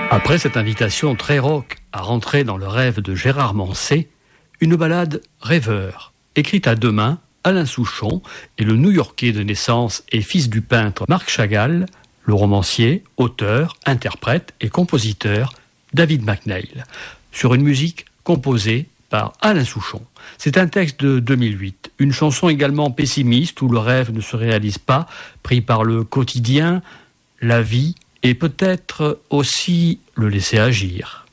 Après cette invitation très rock à rentrer dans le rêve de Gérard Manset, une ballade rêveur, écrite à deux mains, Alain Souchon et le New-Yorkais de naissance et fils du peintre Marc Chagall, le romancier, auteur, interprète et compositeur David McNeil, sur une musique composée par Alain Souchon. C'est un texte de 2008, une chanson également pessimiste où le rêve ne se réalise pas, pris par le quotidien, la vie et peut-être aussi le laisser agir.